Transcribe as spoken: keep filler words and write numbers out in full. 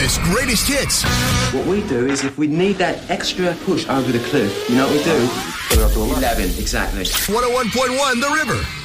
hottest, greatest hits. What we do is if we need that extra push over the cliff, you know what we do? Put it up to eleven. eleven, exactly. one oh one point one The River.